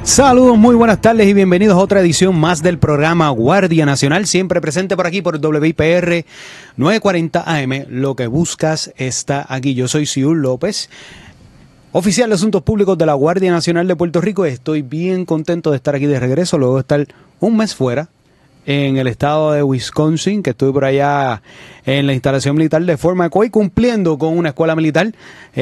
Saludos, muy buenas tardes y bienvenidos a otra edición más del programa Guardia Nacional, siempre presente por aquí por WIPR 940 AM. Lo que buscas está aquí. Yo soy Siul López, oficial de Asuntos Públicos de la Guardia Nacional de Puerto Rico. Estoy bien contento de estar aquí de regreso, luego de estar un mes fuera en el estado de Wisconsin, que estuve por allá en la instalación militar de Fort McCoy, cumpliendo con una escuela militar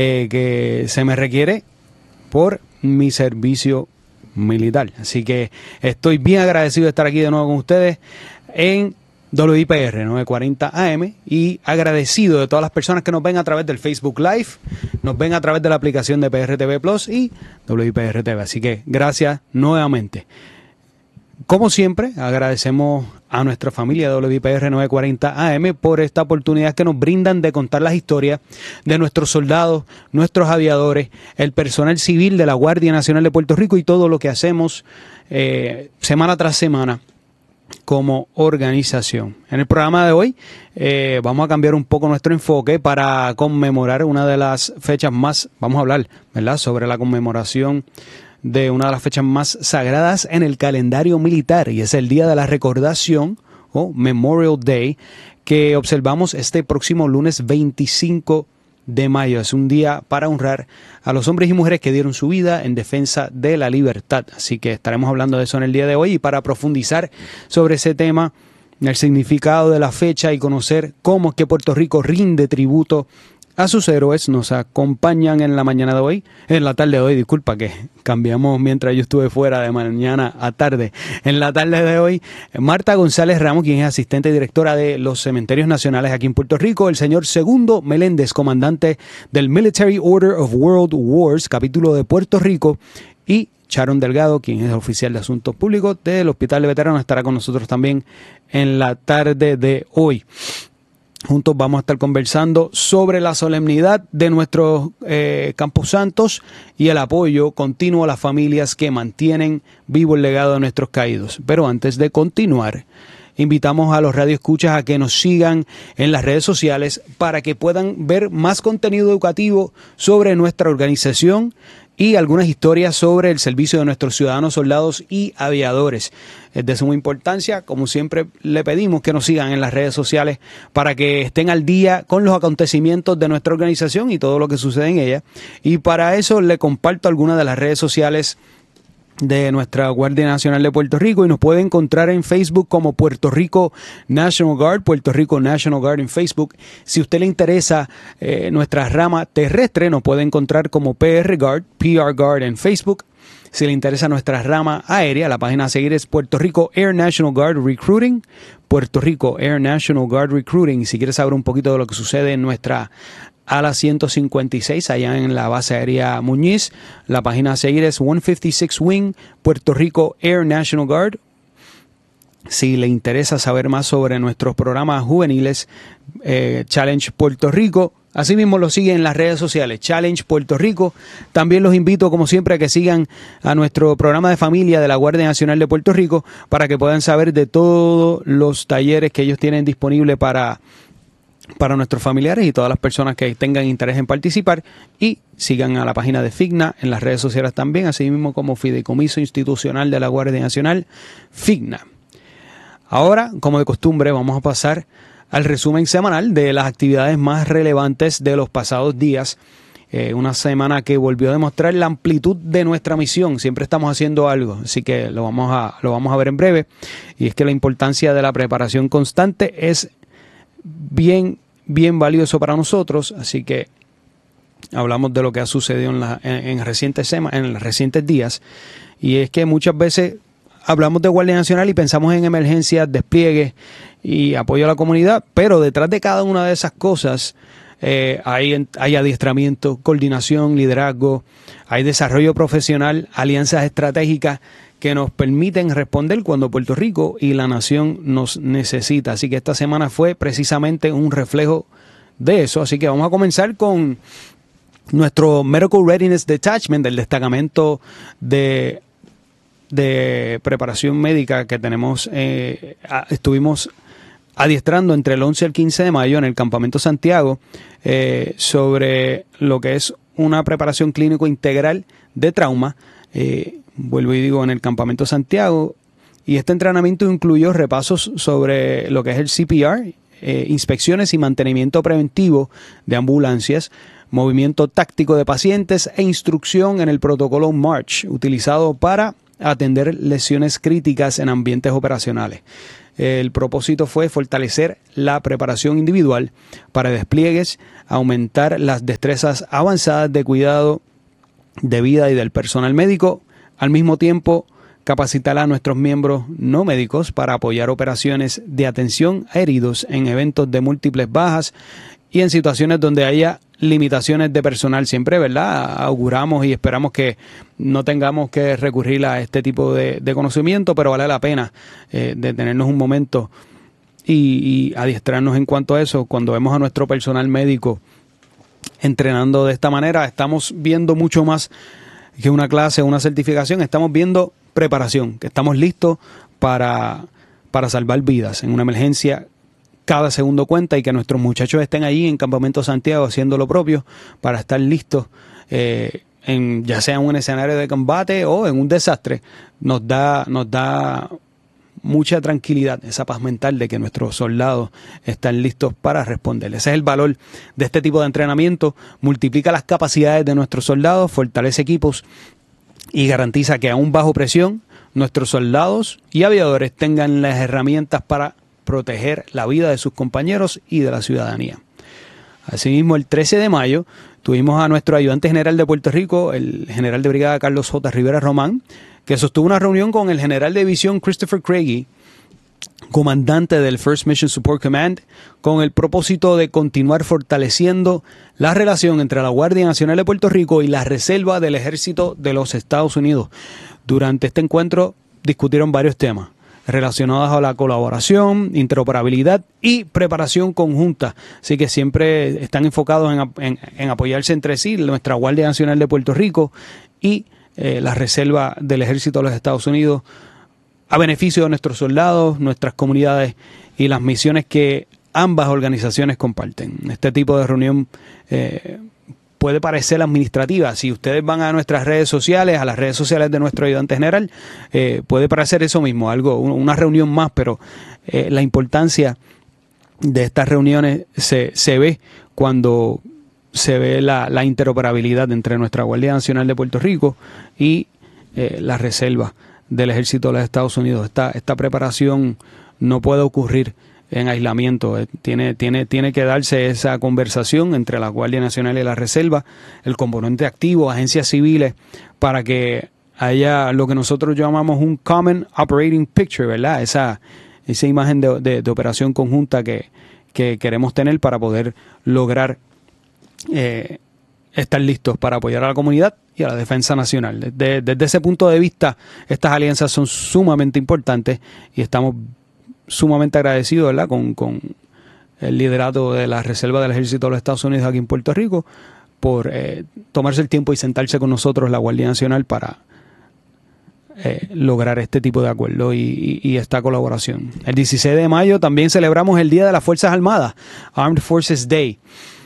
que se me requiere por mi servicio militar. Así que estoy bien agradecido de estar aquí de nuevo con ustedes en WIPR 940 AM y agradecido de todas las personas que nos ven a través del Facebook Live, nos ven a través de la aplicación de PRTV Plus y WIPR TV. Así que gracias nuevamente. Como siempre, agradecemos a nuestra familia de WIPR 940 AM por esta oportunidad que nos brindan de contar las historias de nuestros soldados, nuestros aviadores, el personal civil de la Guardia Nacional de Puerto Rico y todo lo que hacemos semana tras semana como organización. En el programa de hoy vamos a cambiar un poco nuestro enfoque para conmemorar una de las fechas más, vamos a hablar, ¿verdad?, sobre la conmemoración de una de las fechas más sagradas en el calendario militar, y es el Día de la Recordación o Memorial Day, que observamos este próximo lunes 25 de mayo. Es un día para honrar a los hombres y mujeres que dieron su vida en defensa de la libertad. Así que estaremos hablando de eso en el día de hoy, y para profundizar sobre ese tema, el significado de la fecha y conocer cómo es que Puerto Rico rinde tributo a sus héroes, nos acompañan en la mañana de hoy, en la tarde de hoy, disculpa que cambiamos mientras yo estuve fuera de mañana a tarde. En la tarde de hoy, Marta González Ramos, quien es asistente directora de los Cementerios Nacionales aquí en Puerto Rico, el señor Segundo Meléndez, comandante del Military Order of World Wars, capítulo de Puerto Rico, y Sharon Delgado, quien es oficial de Asuntos Públicos del Hospital de Veteranos, estará con nosotros también en la tarde de hoy. Juntos vamos a estar conversando sobre la solemnidad de nuestros camposantos y el apoyo continuo a las familias que mantienen vivo el legado de nuestros caídos. Pero antes de continuar, invitamos a los radioescuchas a que nos sigan en las redes sociales para que puedan ver más contenido educativo sobre nuestra organización y algunas historias sobre el servicio de nuestros ciudadanos, soldados y aviadores. Es de suma importancia, como siempre le pedimos que nos sigan en las redes sociales para que estén al día con los acontecimientos de nuestra organización y todo lo que sucede en ella. Y para eso le comparto algunas de las redes sociales de nuestra Guardia Nacional de Puerto Rico, y nos puede encontrar en Facebook como Puerto Rico National Guard, Puerto Rico National Guard en Facebook. Si a usted le interesa nuestra rama terrestre, nos puede encontrar como PR Guard en Facebook. Si le interesa nuestra rama aérea, la página a seguir es Puerto Rico Air National Guard Recruiting, Puerto Rico Air National Guard Recruiting. Si quieres saber un poquito de lo que sucede en nuestra ala 156, allá en la base aérea Muñiz, la página a seguir es 156 Wing, Puerto Rico Air National Guard. Si le interesa saber más sobre nuestros programas juveniles, Challenge Puerto Rico, asimismo lo siguen en las redes sociales, Challenge Puerto Rico. También los invito, como siempre, a que sigan a nuestro programa de familia de la Guardia Nacional de Puerto Rico para que puedan saber de todos los talleres que ellos tienen disponibles para nuestros familiares y todas las personas que tengan interés en participar, y sigan a la página de FIGNA en las redes sociales también, así mismo como Fideicomiso Institucional de la Guardia Nacional, FIGNA. Ahora, como de costumbre, vamos a pasar al resumen semanal de las actividades más relevantes de los pasados días. Una semana que volvió a demostrar la amplitud de nuestra misión. Siempre estamos haciendo algo, así que lo vamos a ver en breve. Y es que la importancia de la preparación constante es bien valioso para nosotros, así que hablamos de lo que ha sucedido en recientes días, y es que muchas veces hablamos de Guardia Nacional y pensamos en emergencias, despliegues y apoyo a la comunidad, pero detrás de cada una de esas cosas hay adiestramiento, coordinación, liderazgo, hay desarrollo profesional, alianzas estratégicas que nos permiten responder cuando Puerto Rico y la nación nos necesita. Así que esta semana fue precisamente un reflejo de eso. Así que vamos a comenzar con nuestro Medical Readiness Detachment, del destacamento de preparación médica que tenemos. Estuvimos adiestrando entre el 11 y el 15 de mayo en el Campamento Santiago sobre lo que es una preparación clínico integral de trauma. vuelvo y digo, en el Campamento Santiago. Y este entrenamiento incluyó repasos sobre lo que es el CPR, inspecciones y mantenimiento preventivo de ambulancias, movimiento táctico de pacientes e instrucción en el protocolo March, utilizado para atender lesiones críticas en ambientes operacionales. El propósito fue fortalecer la preparación individual para despliegues, aumentar las destrezas avanzadas de cuidado de vida y del personal médico, al mismo tiempo capacitar a nuestros miembros no médicos para apoyar operaciones de atención a heridos en eventos de múltiples bajas y en situaciones donde haya limitaciones de personal. Siempre, ¿verdad?, auguramos y esperamos que no tengamos que recurrir a este tipo de conocimiento, pero vale la pena detenernos un momento y adiestrarnos en cuanto a eso. Cuando vemos a nuestro personal médico entrenando de esta manera, estamos viendo mucho más que una clase o una certificación, estamos viendo preparación, que estamos listos para salvar vidas en una emergencia. Cada segundo cuenta, y que nuestros muchachos estén allí en Campamento Santiago haciendo lo propio para estar listos ya sea en un escenario de combate o en un desastre, nos da mucha tranquilidad, esa paz mental de que nuestros soldados están listos para responder. Ese es el valor de este tipo de entrenamiento. Multiplica las capacidades de nuestros soldados, fortalece equipos y garantiza que aún bajo presión nuestros soldados y aviadores tengan las herramientas para proteger la vida de sus compañeros y de la ciudadanía. Asimismo, el 13 de mayo tuvimos a nuestro ayudante general de Puerto Rico, el general de brigada Carlos J. Rivera Román, que sostuvo una reunión con el general de división Christopher Craigie, comandante del First Mission Support Command, con el propósito de continuar fortaleciendo la relación entre la Guardia Nacional de Puerto Rico y la Reserva del Ejército de los Estados Unidos. Durante este encuentro discutieron varios temas relacionados a la colaboración, interoperabilidad y preparación conjunta. Así que siempre están enfocados en apoyarse entre sí, nuestra Guardia Nacional de Puerto Rico y la Reserva del Ejército de los Estados Unidos, a beneficio de nuestros soldados, nuestras comunidades y las misiones que ambas organizaciones comparten. Este tipo de reunión puede parecer administrativa. Si ustedes van a nuestras redes sociales, a las redes sociales de nuestro ayudante general, puede parecer eso mismo, una reunión más, pero la importancia de estas reuniones se ve cuando se ve la interoperabilidad entre nuestra Guardia Nacional de Puerto Rico y la Reserva del Ejército de los Estados Unidos. Esta preparación no puede ocurrir en aislamiento. Tiene que darse esa conversación entre la Guardia Nacional y la Reserva, el componente activo, agencias civiles, para que haya lo que nosotros llamamos un Common Operating Picture, ¿verdad? Esa imagen de operación conjunta que queremos tener para poder lograr estar listos para apoyar a la comunidad y a la defensa nacional. Desde ese punto de vista, estas alianzas son sumamente importantes y estamos sumamente agradecidos, ¿verdad?, con el liderato de la Reserva del Ejército de los Estados Unidos aquí en Puerto Rico por tomarse el tiempo y sentarse con nosotros, la Guardia Nacional, para lograr este tipo de acuerdo y esta colaboración. El 16 de mayo también celebramos el Día de las Fuerzas Armadas, Armed Forces Day.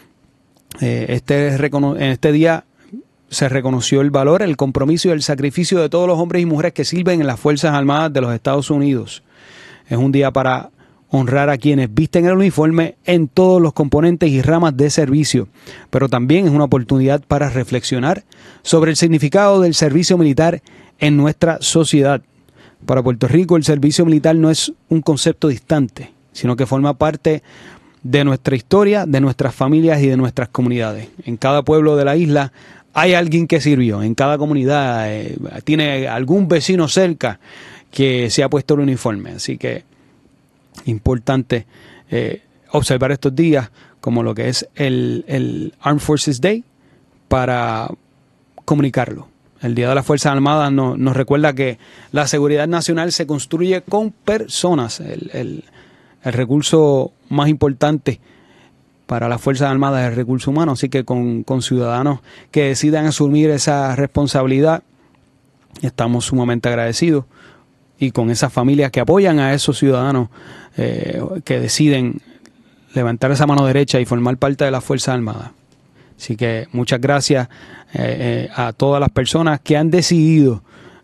En este día se reconoció el valor, el compromiso y el sacrificio de todos los hombres y mujeres que sirven en las Fuerzas Armadas de los Estados Unidos. Es un día para honrar a quienes visten el uniforme en todos los componentes y ramas de servicio, pero también es una oportunidad para reflexionar sobre el significado del servicio militar en nuestra sociedad. Para Puerto Rico, el servicio militar no es un concepto distante, sino que forma parte de nuestra historia, de nuestras familias y de nuestras comunidades. En cada pueblo de la isla hay alguien que sirvió, en cada comunidad tiene algún vecino cerca que se ha puesto el uniforme. Así que importante observar estos días como lo que es el Armed Forces Day para comunicarlo. El Día de las Fuerzas Armadas nos recuerda que la seguridad nacional se construye con personas. El recurso más importante para las Fuerzas Armadas es el recurso humano, así que con ciudadanos que decidan asumir esa responsabilidad, estamos sumamente agradecidos, y con esas familias que apoyan a esos ciudadanos que deciden levantar esa mano derecha y formar parte de las Fuerzas Armadas. Así que muchas gracias a todas las personas que han decidido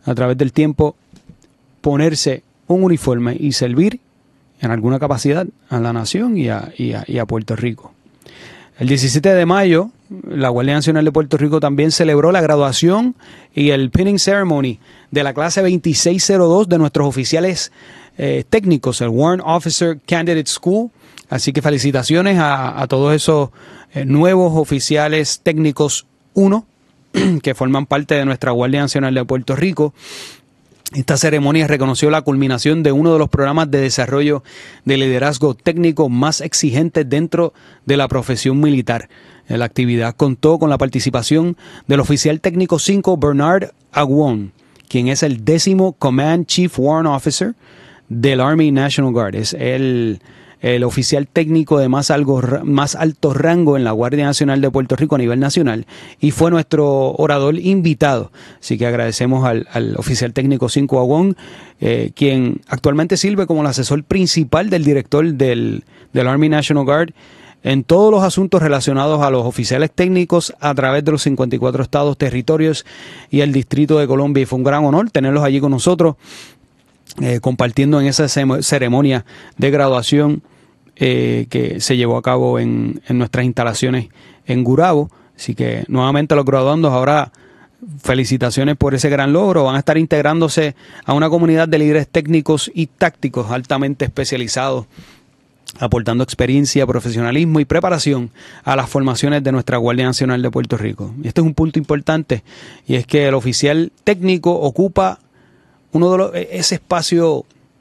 a través del tiempo ponerse un uniforme y servir en alguna capacidad a la nación y a Puerto Rico. El 17 de mayo, la Guardia Nacional de Puerto Rico también celebró la graduación y el pinning ceremony de la clase 2602 de nuestros oficiales técnicos, el Warrant Officer Candidate School. Así que felicitaciones a todos esos nuevos oficiales técnicos 1 que forman parte de nuestra Guardia Nacional de Puerto Rico. Esta ceremonia reconoció la culminación de uno de los programas de desarrollo de liderazgo técnico más exigentes dentro de la profesión militar. La actividad contó con la participación del oficial técnico 5 Bernard Aguon, quien es el 10º Command Chief Warrant Officer del Army National Guard. Es el oficial técnico de más alto rango en la Guardia Nacional de Puerto Rico a nivel nacional y fue nuestro orador invitado. Así que agradecemos al oficial técnico 5 Aguon, quien actualmente sirve como el asesor principal del director del Army National Guard en todos los asuntos relacionados a los oficiales técnicos a través de los 54 estados, territorios y el Distrito de Columbia. Y fue un gran honor tenerlos allí con nosotros, compartiendo en esa ceremonia de graduación que se llevó a cabo en nuestras instalaciones en Gurabo. Así que nuevamente los graduandos, ahora felicitaciones por ese gran logro. Van a estar integrándose a una comunidad de líderes técnicos y tácticos altamente especializados, aportando experiencia, profesionalismo y preparación a las formaciones de nuestra Guardia Nacional de Puerto Rico. Y este es un punto importante, y es que el oficial técnico ocupa ese espacio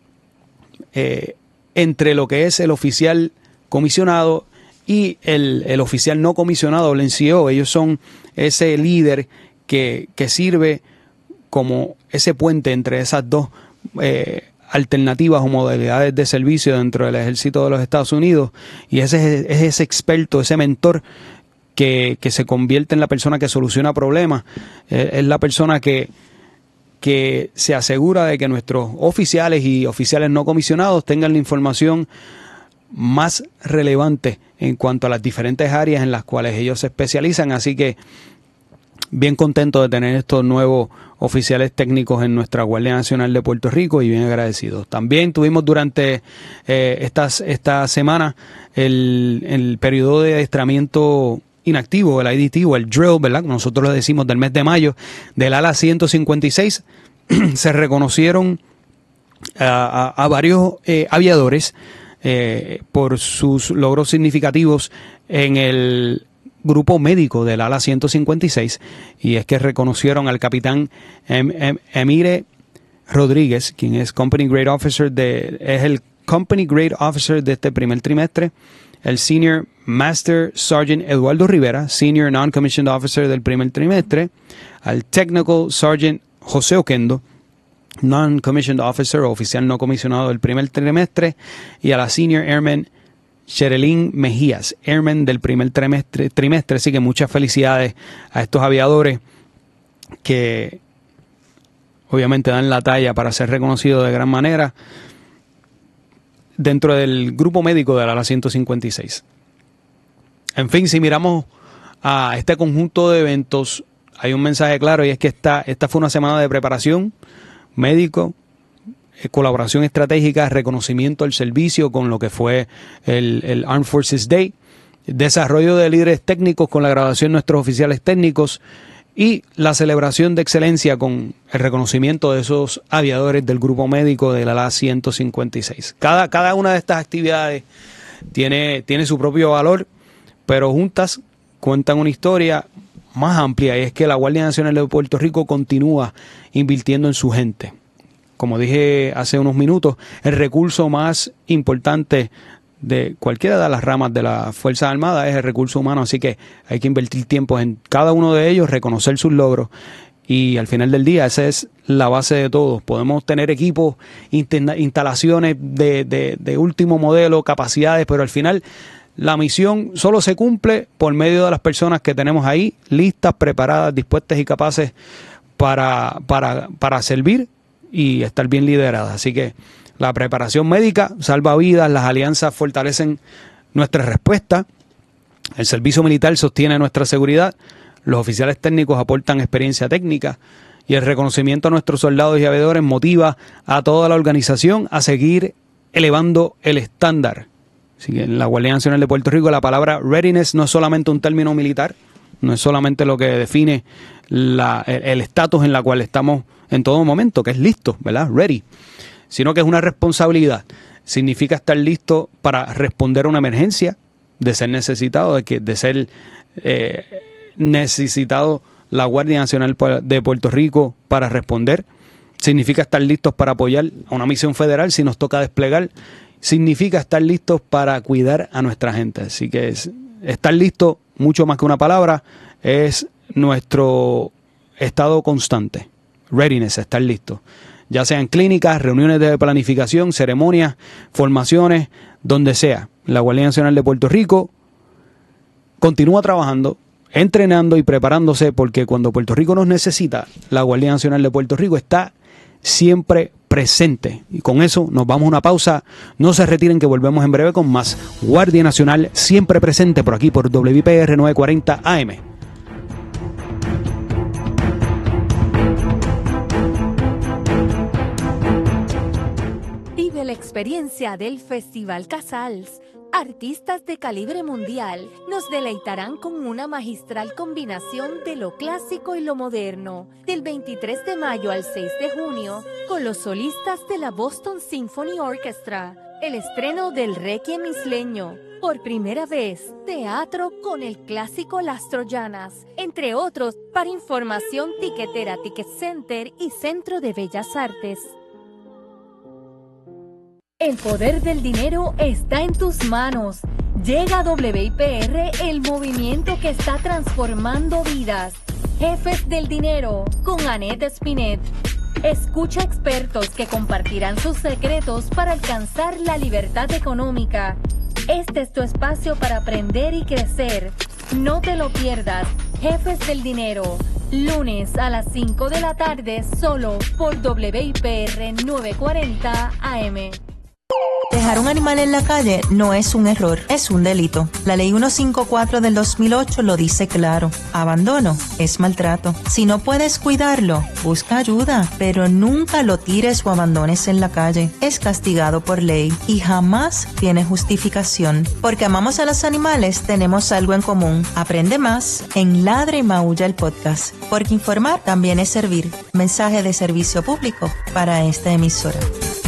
entre lo que es el oficial comisionado y el oficial no comisionado, el NCO. Ellos son ese líder que sirve como ese puente entre esas dos alternativas o modalidades de servicio dentro del ejército de los Estados Unidos, y es ese experto, ese mentor que se convierte en la persona que soluciona problemas. Es la persona que se asegura de que nuestros oficiales y oficiales no comisionados tengan la información más relevante en cuanto a las diferentes áreas en las cuales ellos se especializan. Así que bien contento de tener estos nuevos oficiales técnicos en nuestra Guardia Nacional de Puerto Rico y bien agradecidos. También tuvimos durante esta semana el periodo de adiestramiento inactivo, el IDT o el drill, ¿verdad? Nosotros lo decimos, del mes de mayo, del ala 156. Se reconocieron a varios aviadores por sus logros significativos en el grupo médico del ala 156, y es que reconocieron al capitán Emire Rodríguez, quien es Company Grade Officer es el Company Grade Officer de este primer trimestre, el Senior Master Sergeant Eduardo Rivera, Senior Non-Commissioned Officer del primer trimestre, al Technical Sergeant José Oquendo, Non-Commissioned Officer o oficial no comisionado del primer trimestre, y a la Senior Airman Sherilyn Mejías, Airman del primer trimestre. Así que muchas felicidades a estos aviadores que obviamente dan la talla para ser reconocidos de gran manera dentro del grupo médico del ala 156. En fin, si miramos a este conjunto de eventos, hay un mensaje claro, y es que esta fue una semana de preparación médico, colaboración estratégica, reconocimiento del servicio con lo que fue el Armed Forces Day, desarrollo de líderes técnicos con la graduación de nuestros oficiales técnicos y la celebración de excelencia con el reconocimiento de esos aviadores del grupo médico de la ala 156. Cada una de estas actividades tiene su propio valor, pero juntas cuentan una historia más amplia, y es que la Guardia Nacional de Puerto Rico continúa invirtiendo en su gente. Como dije hace unos minutos, el recurso más importante de cualquiera de las ramas de las Fuerzas Armadas es el recurso humano, así que hay que invertir tiempo en cada uno de ellos, reconocer sus logros, y al final del día esa es la base de todo. Podemos tener equipos, instalaciones de último modelo, capacidades, pero al final la misión solo se cumple por medio de las personas que tenemos ahí, listas, preparadas, dispuestas y capaces para servir y estar bien lideradas. Así que la preparación médica salva vidas, las alianzas fortalecen nuestra respuesta, el servicio militar sostiene nuestra seguridad, los oficiales técnicos aportan experiencia técnica, y el reconocimiento a nuestros soldados y aviadores motiva a toda la organización a seguir elevando el estándar. Así que en la Guardia Nacional de Puerto Rico la palabra readiness no es solamente un término militar, no es solamente lo que define el estatus en la cual estamos en todo momento, que es listo, ¿verdad? Ready. Sino que es una responsabilidad. Significa estar listo para responder a una emergencia, de ser necesitado, de ser necesitado la Guardia Nacional de Puerto Rico para responder. Significa estar listos para apoyar a una misión federal si nos toca desplegar. Significa estar listos para cuidar a nuestra gente. Así que estar listo, mucho más que una palabra, es nuestro estado constante. Readiness, estar listo. Ya sea en clínicas, reuniones de planificación, ceremonias, formaciones, donde sea. La Guardia Nacional de Puerto Rico continúa trabajando, entrenando y preparándose, porque cuando Puerto Rico nos necesita, la Guardia Nacional de Puerto Rico está siempre presente. Y con eso nos vamos a una pausa. No se retiren, que volvemos en breve con más Guardia Nacional, siempre presente por aquí por WIPR 940 AM. Vive la experiencia del Festival Casals. Artistas de calibre mundial nos deleitarán con una magistral combinación de lo clásico y lo moderno, del 23 de mayo al 6 de junio, con los solistas de la Boston Symphony Orchestra, el estreno del Requiem isleño, por primera vez, teatro con el clásico Las Troyanas, entre otros. Para información, tiquetera Ticket Center y Centro de Bellas Artes. El poder del dinero está en tus manos. Llega a WIPR el movimiento que está transformando vidas. Jefes del Dinero, con Annette Espinet. Escucha expertos que compartirán sus secretos para alcanzar la libertad económica. Este es tu espacio para aprender y crecer. No te lo pierdas. Jefes del Dinero, lunes a las 5 de la tarde, solo por WIPR 940 AM. Dejar un animal en la calle no es un error, es un delito. La Ley 154 del 2008 lo dice claro. Abandono es maltrato. Si no puedes cuidarlo, busca ayuda, pero nunca lo tires o abandones en la calle. Es castigado por ley y jamás tiene justificación. Porque amamos a los animales, tenemos algo en común. Aprende más en Ladra y Maulla, el podcast. Porque informar también es servir. Mensaje de servicio público para esta emisora.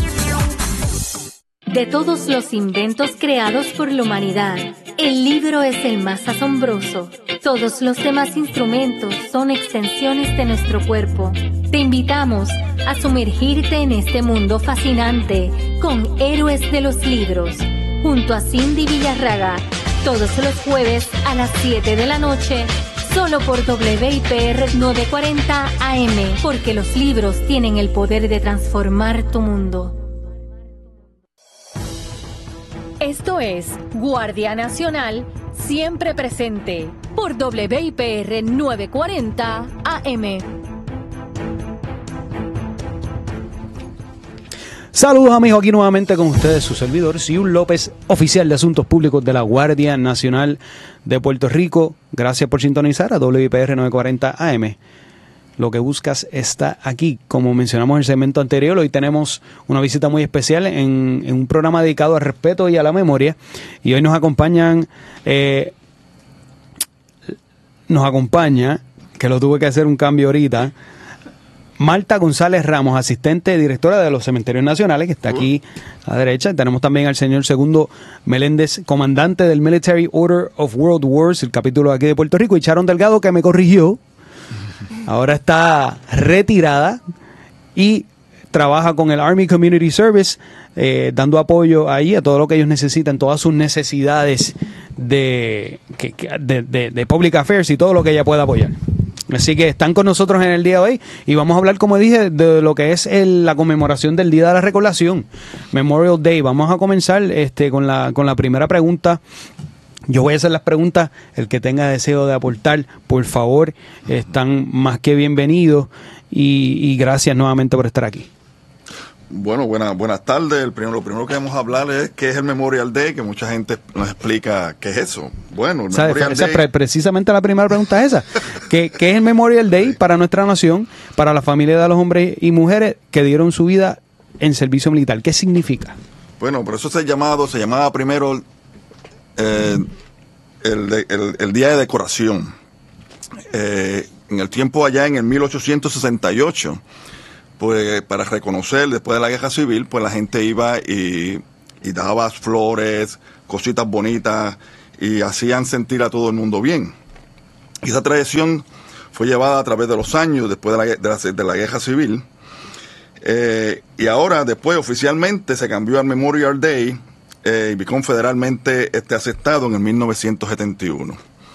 De todos los inventos creados por la humanidad, el libro es el más asombroso. Todos los demás instrumentos son extensiones de nuestro cuerpo. Te invitamos a sumergirte en este mundo fascinante con Héroes de los Libros, junto a Cindy Villarraga, todos los jueves a las 7 de la noche, solo por WIPR 940 AM, porque los libros tienen el poder de transformar tu mundo. Esto es Guardia Nacional, siempre presente, por WIPR 940 AM. Saludos amigos, aquí nuevamente con ustedes su servidor, Siul López, oficial de Asuntos Públicos de la Guardia Nacional de Puerto Rico. Gracias por sintonizar a WIPR 940 AM. Lo que buscas está aquí. Como mencionamos en el segmento anterior, hoy tenemos una visita muy especial en un programa dedicado al respeto y a la memoria. Y hoy nos acompaña, que lo tuve que hacer un cambio ahorita, Marta González Ramos, asistente directora de los Cementerios Nacionales, que está aquí a la derecha. Tenemos también al señor Segundo Meléndez, comandante del Military Order of World Wars, el capítulo aquí de Puerto Rico, y Sharon Delgado, que me corrigió. Ahora está retirada y trabaja con el Army Community Service, dando apoyo ahí a todo lo que ellos necesitan, todas sus necesidades de public affairs y todo lo que ella pueda apoyar. Así que están con nosotros en el día de hoy y vamos a hablar, como dije, de lo que es la conmemoración del Día de la Recordación, Memorial Day. Vamos a comenzar con la primera pregunta. Yo voy a hacer las preguntas. El que tenga deseo de aportar, por favor, están más que bienvenidos y gracias nuevamente por estar aquí. Bueno, buenas tardes. Lo primero que vamos a hablar es qué es el Memorial Day, que mucha gente nos explica qué es eso. Bueno, el Memorial Day... Precisamente la primera pregunta es esa. ¿Qué es el Memorial Day para nuestra nación, para la familia de los hombres y mujeres que dieron su vida en servicio militar? ¿Qué significa? Bueno, por eso se llamaba primero el Día de Decoración. En el tiempo allá, en el 1868, pues para reconocer, después de la Guerra Civil, pues la gente iba y daba flores, cositas bonitas, y hacían sentir a todo el mundo bien. Y esa tradición fue llevada a través de los años, después de la Guerra Civil, y ahora, después, oficialmente se cambió al Memorial Day, y federalmente aceptado en el 1971.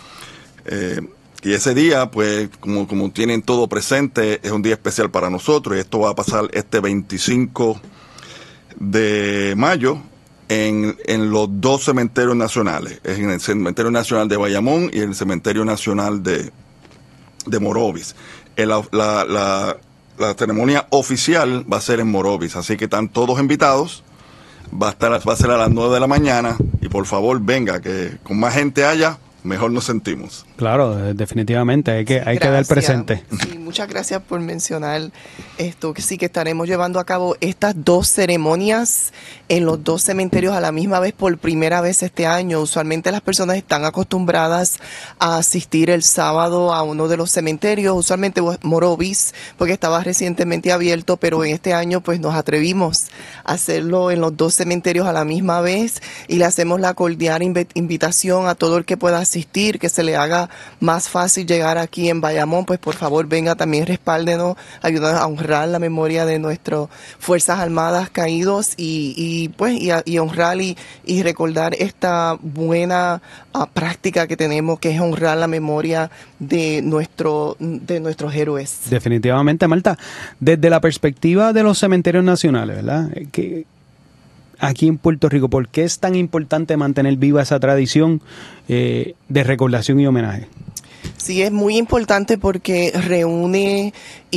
Y ese día, pues, como tienen todo presente, es un día especial para nosotros, y esto va a pasar este 25 de mayo en los dos cementerios nacionales, en el Cementerio Nacional de Bayamón y el Cementerio Nacional de Morovis. La ceremonia oficial va a ser en Morovis, así que están todos invitados. Va a ser a las 9 de la mañana, y por favor venga, que con más gente haya, mejor nos sentimos. Claro, definitivamente, hay que dar presente. Sí, muchas gracias por mencionar esto, que sí que estaremos llevando a cabo estas dos ceremonias en los dos cementerios a la misma vez por primera vez este año. Usualmente las personas están acostumbradas a asistir el sábado a uno de los cementerios, usualmente Morovis, porque estaba recientemente abierto, pero en este año pues nos atrevimos a hacerlo en los dos cementerios a la misma vez, y le hacemos la cordial invitación a todo el que pueda asistir, que se le haga más fácil llegar aquí en Bayamón. Pues por favor venga, también respáldenos, ayúdanos a honrar la memoria de nuestras Fuerzas Armadas caídos y honrar y recordar esta buena práctica que tenemos, que es honrar la memoria de nuestros héroes. Definitivamente, Marta, desde la perspectiva de los cementerios nacionales, ¿verdad? Que aquí en Puerto Rico, ¿por qué es tan importante mantener viva esa tradición de recordación y homenaje? Sí, es muy importante porque reúne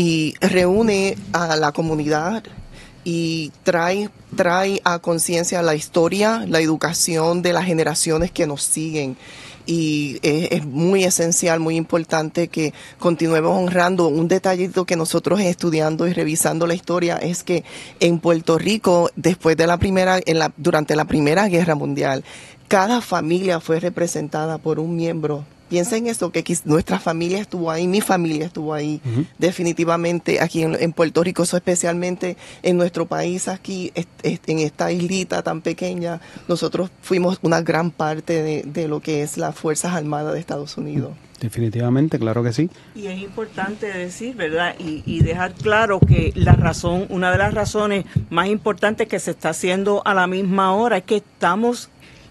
a la comunidad y trae a conciencia la historia, la educación de las generaciones que nos siguen. Y es muy esencial, muy importante que continuemos honrando. Un detallito que nosotros estudiando y revisando la historia es que en Puerto Rico, después de durante la Primera Guerra Mundial, cada familia fue representada por un miembro. Piensa en esto, que nuestra familia estuvo ahí, mi familia estuvo ahí, definitivamente aquí en Puerto Rico, eso especialmente en nuestro país aquí, en esta islita tan pequeña, nosotros fuimos una gran parte de lo que es las Fuerzas Armadas de Estados Unidos. Definitivamente, claro que sí. Y es importante decir, ¿verdad? Y dejar claro que una de las razones más importantes que se está haciendo a la misma hora es que estamos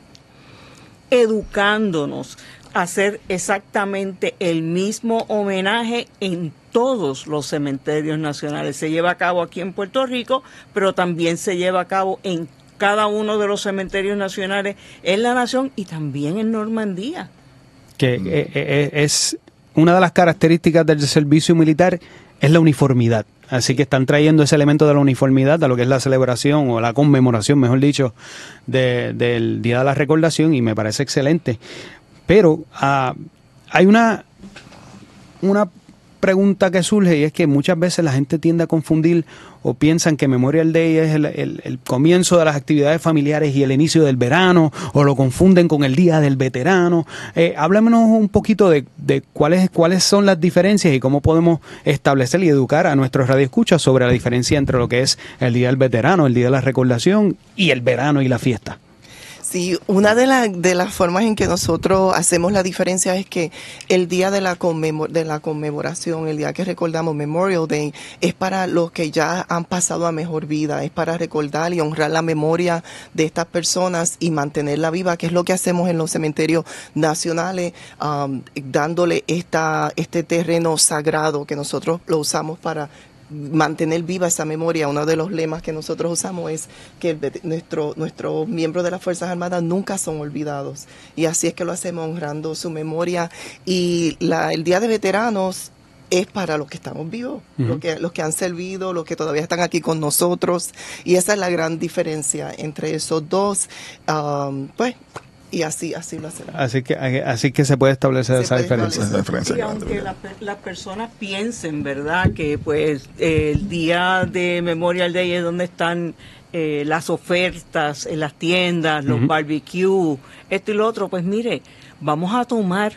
educándonos hacer exactamente el mismo homenaje en todos los cementerios nacionales. Se lleva a cabo aquí en Puerto Rico, pero también se lleva a cabo en cada uno de los cementerios nacionales en la nación y también en Normandía. Que es una de las características del servicio militar, es la uniformidad. Así que están trayendo ese elemento de la uniformidad a lo que es la celebración o la conmemoración, mejor dicho, del Día de la Recordación, y me parece excelente. Pero hay una pregunta que surge, y es que muchas veces la gente tiende a confundir o piensan que Memorial Day es el comienzo de las actividades familiares y el inicio del verano, o lo confunden con el Día del Veterano. Háblanos un poquito de cuáles son las diferencias y cómo podemos establecer y educar a nuestros radioescuchas sobre la diferencia entre lo que es el Día del Veterano, el Día de la Recordación y el verano y la fiesta. Sí, una de las formas en que nosotros hacemos la diferencia es que el día de la conmemoración, el día que recordamos, Memorial Day, es para los que ya han pasado a mejor vida, es para recordar y honrar la memoria de estas personas y mantenerla viva, que es lo que hacemos en los cementerios nacionales, dándole este terreno sagrado que nosotros lo usamos para mantener viva esa memoria. Uno de los lemas que nosotros usamos es que nuestros miembros de las Fuerzas Armadas nunca son olvidados, y así es que lo hacemos, honrando su memoria. Y el Día de Veteranos es para los que estamos vivos, los que han servido, los que todavía están aquí con nosotros, y esa es la gran diferencia entre esos dos, pues, y así lo hacemos. Así que se puede establecer esa diferencia. Y aunque las personas piensen, ¿verdad?, que pues el día de Memorial Day es donde están las ofertas en las tiendas, los barbecues, esto y lo otro, pues mire, vamos a tomar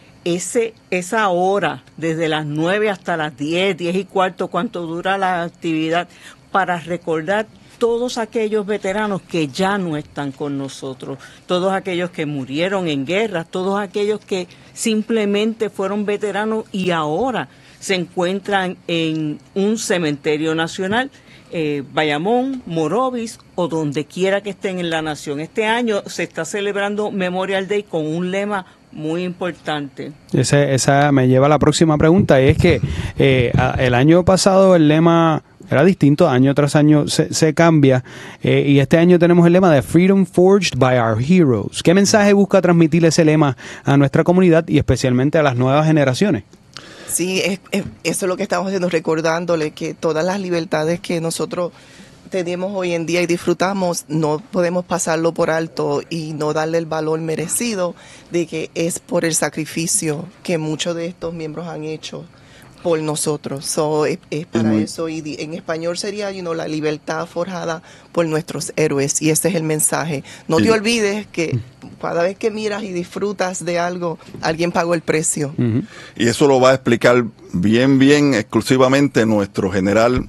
esa hora, desde las 9 hasta las 10 y cuarto, cuánto dura la actividad, para recordar todos aquellos veteranos que ya no están con nosotros, todos aquellos que murieron en guerras, todos aquellos que simplemente fueron veteranos y ahora se encuentran en un cementerio nacional, Bayamón, Morovis o donde quiera que estén en la nación. Este año se está celebrando Memorial Day con un lema muy importante. Esa me lleva a la próxima pregunta, y es que el año pasado el lema era distinto, año tras año se cambia, y este año tenemos el lema de Freedom Forged by Our Heroes. ¿Qué mensaje busca transmitir ese lema a nuestra comunidad y especialmente a las nuevas generaciones? Sí, eso es lo que estamos haciendo, recordándole que todas las libertades que nosotros tenemos hoy en día y disfrutamos, no podemos pasarlo por alto y no darle el valor merecido de que es por el sacrificio que muchos de estos miembros han hecho por nosotros. Es para eso, y en español sería la libertad forjada por nuestros héroes, y ese es el mensaje. No te olvides que cada vez que miras y disfrutas de algo, alguien pagó el precio. Y eso lo va a explicar bien exclusivamente nuestro general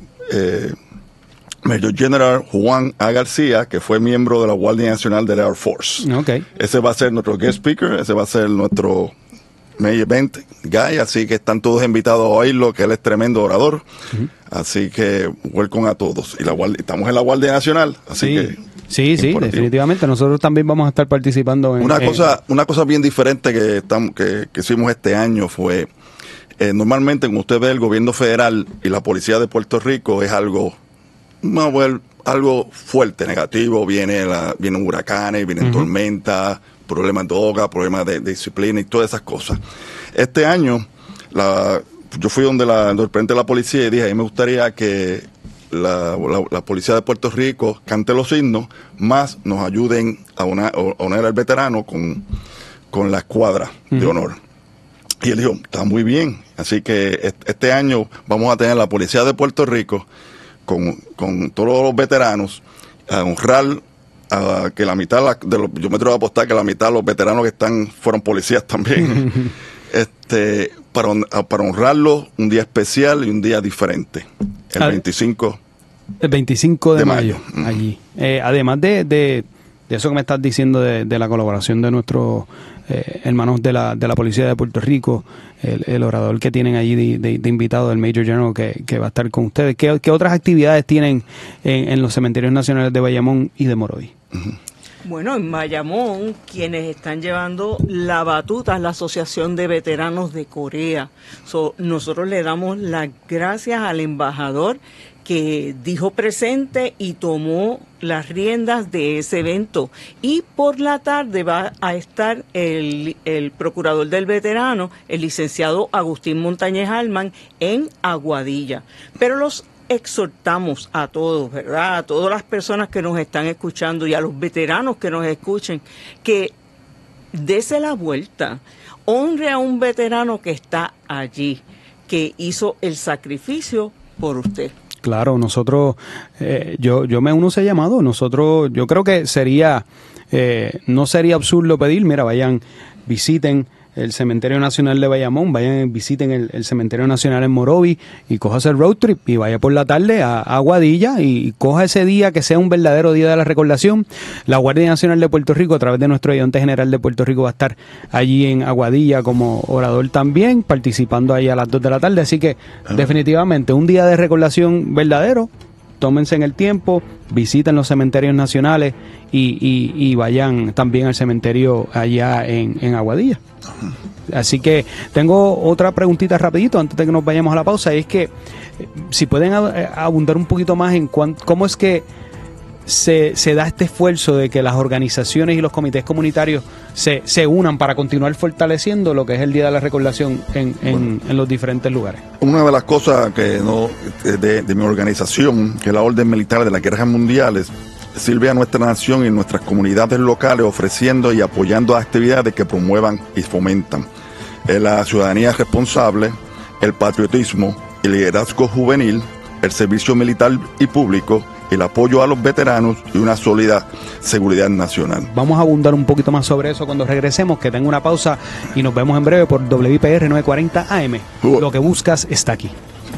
Major General Juan A. García, que fue miembro de la Guardia Nacional de la Air Force. Ese va a ser nuestro guest speaker, ese va a ser nuestro main event guy, así que están todos invitados a oírlo, que él es tremendo orador. Así que welcome a todos. Y estamos en la Guardia Nacional, así que sí, definitivamente. Nosotros también vamos a estar participando en una cosa bien diferente que hicimos este año fue normalmente, como usted ve, el gobierno federal y la policía de Puerto Rico es algo fuerte, negativo. Vienen huracanes, vienen tormentas, problemas de droga, problemas de disciplina y todas esas cosas. Este año yo fui donde el presidente de la policía y dije, a mí me gustaría que la policía de Puerto Rico cante los himnos, más nos ayuden a honrar al veterano con la escuadra de honor. Y él dijo, está muy bien. Así que este año vamos a tener la policía de Puerto Rico con todos los veteranos, a honrar a que la mitad yo me atrevo a apostar que la mitad de los veteranos que fueron policías también, para honrarlos un día especial y un día diferente, el 25 de mayo, allí. Además de eso que me estás diciendo de la colaboración de nuestros hermanos de la Policía de Puerto Rico, el orador que tienen allí de invitado, el Major General que va a estar con ustedes, ¿qué otras actividades tienen en los cementerios nacionales de Bayamón y de Morovis? Bueno, en Bayamón, quienes están llevando la batuta es la Asociación de Veteranos de Corea. Nosotros le damos las gracias al embajador que dijo presente y tomó las riendas de ese evento. Y por la tarde va a estar el procurador del veterano, el licenciado Agustín Montañez Alman, en Aguadilla. Pero los exhortamos a todos, ¿verdad? A todas las personas que nos están escuchando y a los veteranos que nos escuchen, que dése la vuelta, honre a un veterano que está allí, que hizo el sacrificio por usted. Claro, nosotros, yo me uno a ese llamado. Yo creo que no sería absurdo pedir, mira, vayan, visiten el Cementerio Nacional de Bayamón, vayan, visiten el Cementerio Nacional en Morovis y coja el road trip y vaya por la tarde a Aguadilla y coja ese día que sea un verdadero día de la recordación. La Guardia Nacional de Puerto Rico, a través de nuestro ayudante general de Puerto Rico, va a estar allí en Aguadilla como orador también, participando ahí a las 2 de la tarde. Así que definitivamente un día de recordación verdadero. Tómense en el tiempo, visiten los cementerios nacionales y vayan también al cementerio allá en Aguadilla. Así que tengo otra preguntita rapidito antes de que nos vayamos a la pausa, y es que si pueden abundar un poquito más en cómo es que se da este esfuerzo de que las organizaciones y los comités comunitarios se unan para continuar fortaleciendo lo que es el Día de la Recordación en los diferentes lugares? Una de las cosas que de mi organización, que es la Orden Militar de las Guerras Mundiales, sirve a nuestra nación y nuestras comunidades locales ofreciendo y apoyando actividades que promuevan y fomentan la ciudadanía responsable, el patriotismo, el liderazgo juvenil, el servicio militar y público, el apoyo a los veteranos y una sólida seguridad nacional. Vamos a abundar un poquito más sobre eso cuando regresemos, que tengo una pausa y nos vemos en breve por WIPR 940 AM. Lo que buscas está aquí.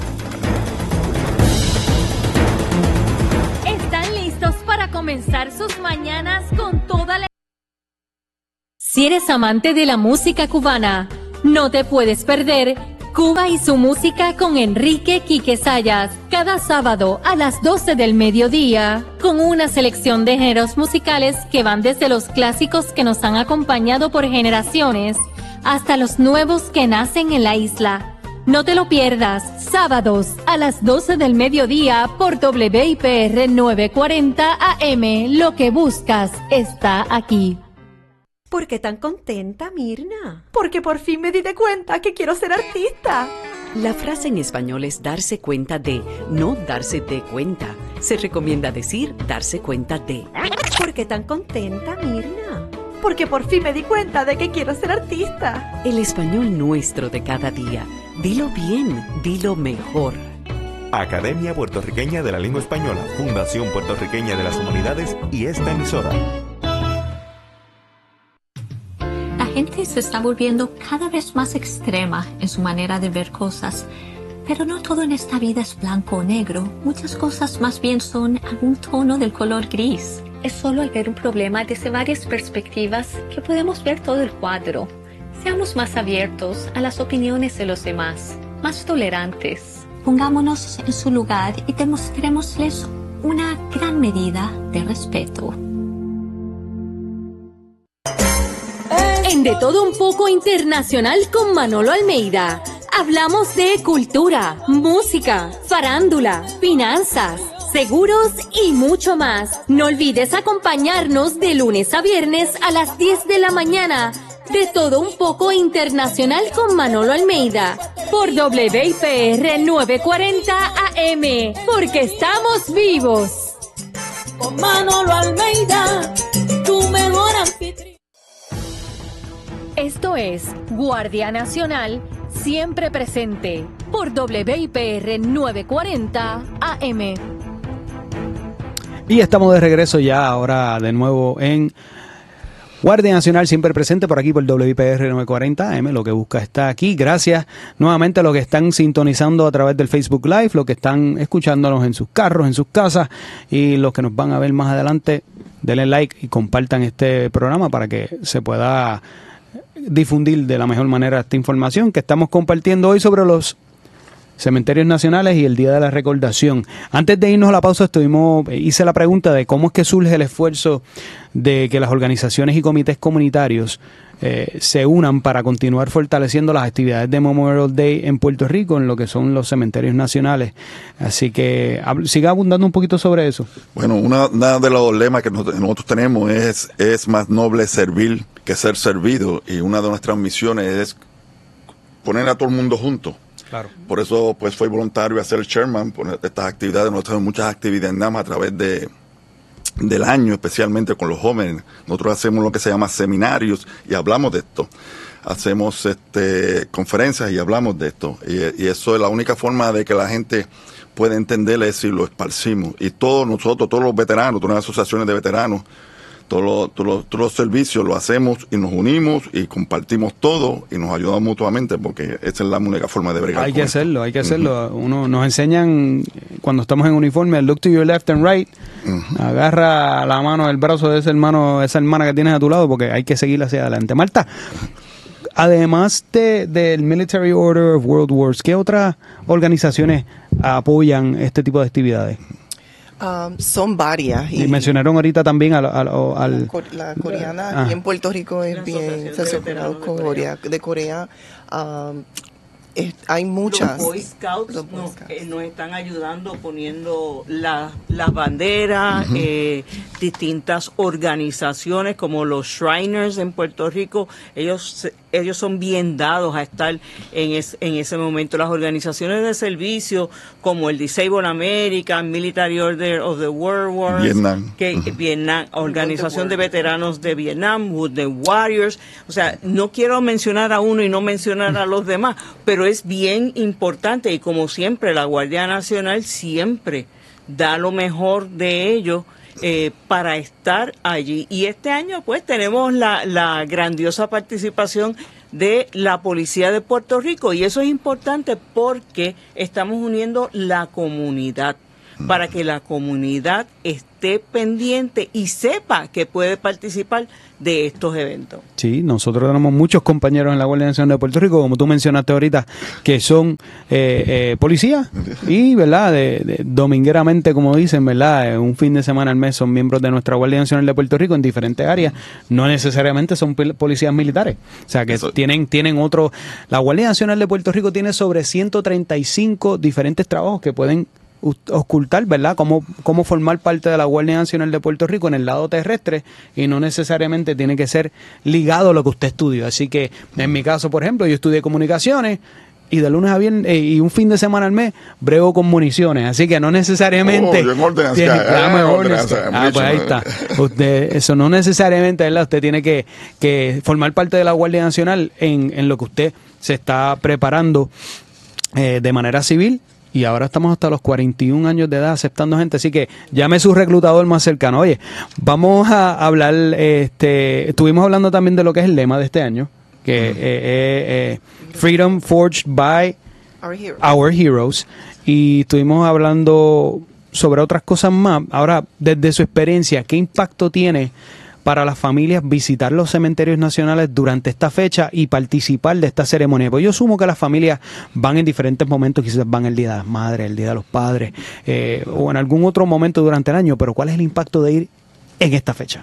¿Están listos para comenzar sus mañanas con toda la... Si eres amante de la música cubana, no te puedes perder Cuba y su música con Enrique Quique Sayas, cada sábado a las 12 del mediodía, con una selección de géneros musicales que van desde los clásicos que nos han acompañado por generaciones hasta los nuevos que nacen en la isla. No te lo pierdas, sábados a las 12 del mediodía por WIPR 940 AM. Lo que buscas está aquí. ¿Por qué tan contenta, Mirna? Porque por fin me di de cuenta que quiero ser artista. La frase en español es darse cuenta de, no darse de cuenta. Se recomienda decir darse cuenta de. ¿Por qué tan contenta, Mirna? Porque por fin me di cuenta de que quiero ser artista. El español nuestro de cada día. Dilo bien, dilo mejor. Academia Puertorriqueña de la Lengua Española, Fundación Puertorriqueña de las Humanidades y esta emisora. La gente se está volviendo cada vez más extrema en su manera de ver cosas, pero no todo en esta vida es blanco o negro. Muchas cosas más bien son algún tono del color gris. Es solo al ver un problema desde varias perspectivas que podemos ver todo el cuadro. Seamos más abiertos a las opiniones de los demás, más tolerantes. Pongámonos en su lugar y demostrémosles una gran medida de respeto. En De Todo Un Poco Internacional con Manolo Almeida, hablamos de cultura, música, farándula, finanzas, seguros y mucho más. No olvides acompañarnos de lunes a viernes a las 10 de la mañana. De Todo Un Poco Internacional con Manolo Almeida por WIPR 940 AM, porque estamos vivos. Con Manolo Almeida, tu mejor anfitrión. Esto es Guardia Nacional, siempre presente por WIPR 940 AM. Y estamos de regreso ya ahora de nuevo en Guardia Nacional, siempre presente por aquí por WIPR 940 AM. Lo que busca está aquí. Gracias nuevamente a los que están sintonizando a través del Facebook Live, los que están escuchándonos en sus carros, en sus casas, y los que nos van a ver más adelante. Denle like y compartan este programa para que se pueda difundir de la mejor manera esta información que estamos compartiendo hoy sobre los cementerios nacionales y el Día de la Recordación. Antes de irnos a la pausa hice la pregunta de cómo es que surge el esfuerzo de que las organizaciones y comités comunitarios se unan para continuar fortaleciendo las actividades de Memorial Day en Puerto Rico, en lo que son los cementerios nacionales. Así que siga abundando un poquito sobre eso. Bueno, uno de los lemas que nosotros tenemos es más noble servir que ser servido, y una de nuestras misiones es poner a todo el mundo junto. Claro. Por eso pues fui voluntario a ser el chairman por estas actividades. Nosotros tenemos muchas actividades nada más a través del año, especialmente con los jóvenes. Nosotros hacemos lo que se llama seminarios y hablamos de esto. Hacemos conferencias y hablamos de esto. Y eso es la única forma de que la gente pueda entender es si lo esparcimos. Y todos nosotros, todos los veteranos, todas las asociaciones de veteranos, todos los servicios lo hacemos y nos unimos y compartimos todo y nos ayudamos mutuamente, porque esa es la única forma de bregar. Hay que hacerlo. Uno nos enseñan cuando estamos en uniforme, look to your left and right, agarra la mano, el brazo de ese hermano, esa hermana que tienes a tu lado, porque hay que seguir hacia adelante. Marta, además del Military Order of World Wars, ¿qué otras organizaciones apoyan este tipo de actividades? Son varias. Y mencionaron ahorita también la coreana aquí en Puerto Rico es bien, se asociaron con Corea, de Corea. hay muchas. Los Boy Scouts nos están ayudando poniendo las banderas, distintas organizaciones como los Shriners en Puerto Rico, ellos son bien dados a estar en ese momento. Las organizaciones de servicio como el Disabled American, Military Order of the World Wars, Vietnam, Organización de Veteranos de Vietnam, Wounded Warriors. O sea, no quiero mencionar a uno y no mencionar a los demás, pero es bien importante, y como siempre la Guardia Nacional siempre da lo mejor de ellos para estar allí. Y este año pues tenemos la grandiosa participación de la Policía de Puerto Rico, y eso es importante porque estamos uniendo la comunidad para que la comunidad esté pendiente y sepa que puede participar de estos eventos. Sí, nosotros tenemos muchos compañeros en la Guardia Nacional de Puerto Rico, como tú mencionaste ahorita, que son policías y, ¿verdad?, de domingueramente, como dicen, ¿verdad?, un fin de semana al mes son miembros de nuestra Guardia Nacional de Puerto Rico en diferentes áreas, no necesariamente son policías militares, o sea que tienen otro. La Guardia Nacional de Puerto Rico tiene sobre 135 diferentes trabajos que pueden ocultar, ¿verdad?, cómo formar parte de la Guardia Nacional de Puerto Rico en el lado terrestre, y no necesariamente tiene que ser ligado a lo que usted estudió. Así que en mi caso, por ejemplo, yo estudié comunicaciones y de lunes a viernes y un fin de semana al mes brego con municiones, así que no necesariamente pues ahí está. Eso no necesariamente, ¿verdad?, usted tiene que formar parte de la Guardia Nacional en lo que usted se está preparando de manera civil. Y ahora estamos hasta los 41 años de edad aceptando gente, así que llame a su reclutador más cercano. Oye, vamos a hablar, estuvimos hablando también de lo que es el lema de este año, que Freedom Forged by Our Heroes, y estuvimos hablando sobre otras cosas más. Ahora, desde su experiencia, ¿qué impacto tiene para las familias visitar los cementerios nacionales durante esta fecha y participar de esta ceremonia? Pues yo asumo que las familias van en diferentes momentos, quizás van el Día de las Madres, el Día de los Padres, o en algún otro momento durante el año, pero ¿cuál es el impacto de ir en esta fecha?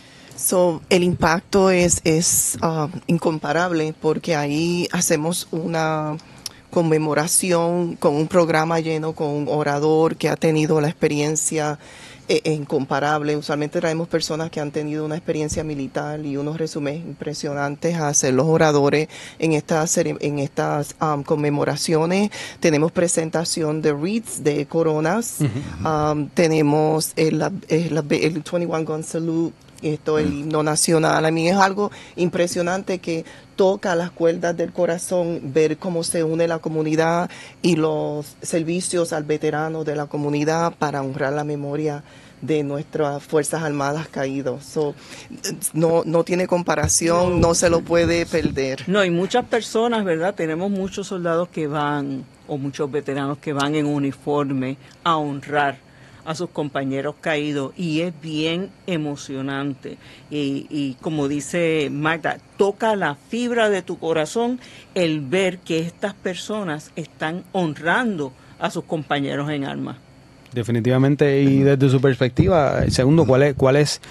El impacto es incomparable, porque ahí hacemos una conmemoración con un programa lleno, con un orador que ha tenido la experiencia incomparable. Usualmente traemos personas que han tenido una experiencia militar y unos resúmenes impresionantes a ser los oradores en estas conmemoraciones. Tenemos presentación de wreaths, de coronas. Tenemos el 21 Gun Salute, el himno nacional. A mí es algo impresionante que toca las cuerdas del corazón ver cómo se une la comunidad y los servicios al veterano de la comunidad para honrar la memoria de nuestras Fuerzas Armadas caídos. No tiene comparación, no se lo puede perder. No, y muchas personas, ¿verdad? Tenemos muchos soldados que van, o muchos veteranos que van en uniforme a honrar a sus compañeros caídos, y es bien emocionante, y como dice Magda, toca la fibra de tu corazón el ver que estas personas están honrando a sus compañeros en armas. Definitivamente. Y desde su perspectiva, segundo, ¿cuál es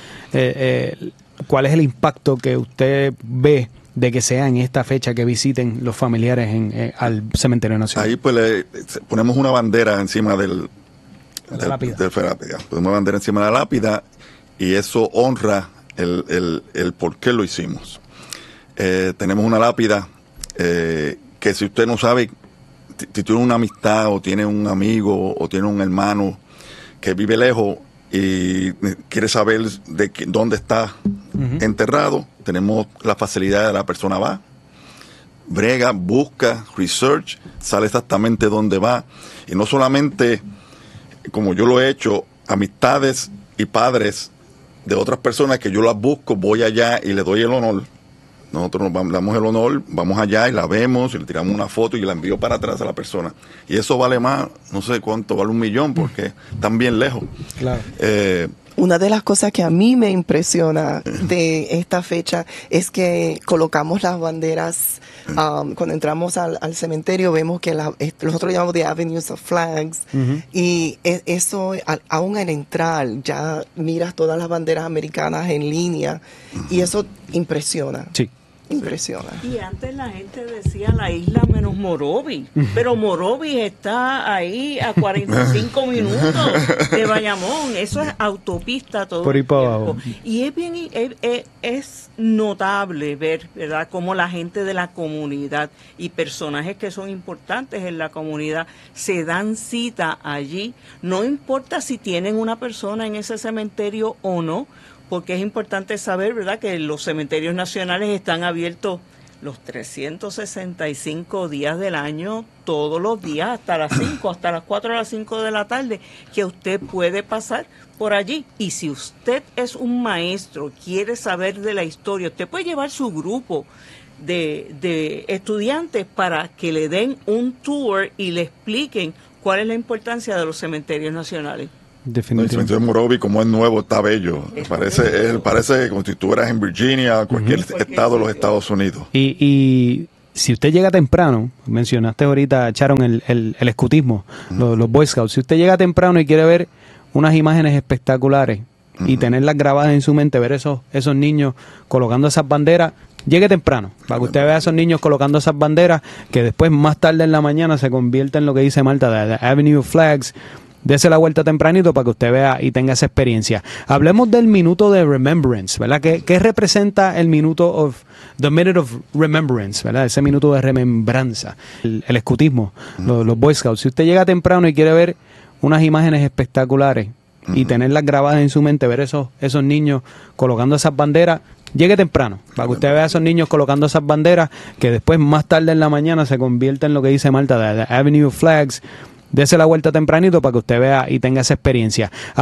el impacto que usted ve de que sea en esta fecha que visiten los familiares al Cementerio Nacional? Ahí pues le ponemos una bandera encima del lápida. Ponemos una bandera encima de la lápida, y eso honra el por qué lo hicimos. Tenemos una lápida que, si usted no sabe, si tiene una amistad o tiene un amigo o tiene un hermano que vive lejos y quiere saber dónde está enterrado, tenemos la facilidad de la persona va, brega, busca, research, sale exactamente dónde va. Y no solamente, como yo lo he hecho, amistades y padres de otras personas que yo las busco, voy allá y le doy el honor. Nosotros nos damos el honor, vamos allá y la vemos y le tiramos una foto y la envío para atrás a la persona. Y eso vale más, no sé cuánto, vale 1 millón, porque están bien lejos. Claro. Una de las cosas que a mí me impresiona de esta fecha es que colocamos las banderas. Cuando entramos al cementerio vemos que nosotros llamamos de Avenues of Flags, y eso, aún al entrar, ya miras todas las banderas americanas en línea, y eso impresiona. Sí. impresiona. Y antes la gente decía la isla menos Morovis, pero Morovis está ahí a 45 minutos de Bayamón. Eso es autopista todo por ahí el para tiempo. abajo. Y es notable ver, ¿verdad?, cómo la gente de la comunidad y personajes que son importantes en la comunidad se dan cita allí. No importa si tienen una persona en ese cementerio o no, porque es importante saber, ¿verdad?, que los cementerios nacionales están abiertos los 365 días del año, todos los días, hasta las 5, hasta las 4 a las 5 de la tarde, que usted puede pasar por allí. Y si usted es un maestro, quiere saber de la historia, usted puede llevar su grupo de estudiantes para que le den un tour y le expliquen cuál es la importancia de los cementerios nacionales. El cementerio de Morovis, como es nuevo, está bello. Parece como si tú eras en Virginia, cualquier estado de los Estados Unidos. Y si usted llega temprano, mencionaste ahorita, Sharon, el escutismo, los Boy Scouts, si usted llega temprano y quiere ver unas imágenes espectaculares y tenerlas grabadas en su mente, ver esos niños colocando esas banderas, llegue temprano, para que usted vea a esos niños colocando esas banderas, que después más tarde en la mañana se convierte en lo que dice Marta, the Avenue of Flags. Dese la vuelta tempranito para que usted vea y tenga esa experiencia. Hablemos del minuto de Remembrance, ¿verdad? ¿Qué representa the Minute of Remembrance, ¿verdad? Ese minuto de remembranza, el escutismo, los Boy Scouts. Si usted llega temprano y quiere ver unas imágenes espectaculares y tenerlas grabadas en su mente, ver esos niños colocando esas banderas, llegue temprano, para que usted vea a esos niños colocando esas banderas, que después más tarde en la mañana se convierte en lo que dice Marta, the Avenue of Flags. Dese la vuelta tempranito para que usted vea y tenga esa experiencia.